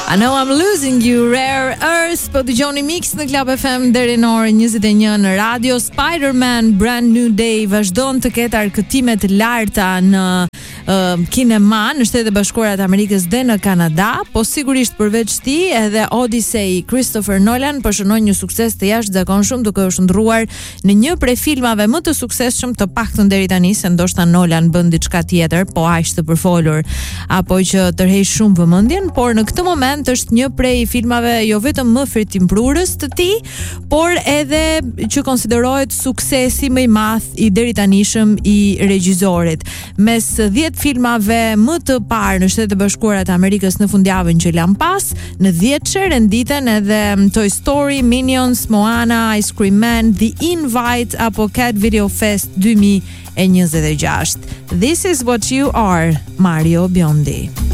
I know I'm losing you, Rare Earth. Po dëgjoni Mix në Club FM deri në orën 21 në radio. Spider-Man Brand New Day vazhdon të ketë arkëtime të larta në kinema në Shtetet e Bashkuara të Amerikës dhe në Kanada, po sigurisht përveç tij edhe Odyssey Christopher Nolan po shënon një sukses të jashtëzakonshëm, duke u shndruar në një prej filmave më të suksesshëm, të paktën deri tani, se ndoshta Nolan bën diçka tjetër, po aq të përfolur apo që tërheq shumë vëmendjen, por në këtë moment është një prej filmave jo vetëm më fritimprurës të tij, por edhe që konsiderohet suksesi më i madh i deri tanishëm i regjisorit. Mes 10 filmave më të parë në Shtetet e Bashkuara të Amerikës në fundjavën që lan pas, në 10 renditen edhe Toy Story, Minions, Moana, Ice Cream Man, The Invite apo Cat Video Fest 2026. This is what you are, Mario Biondi.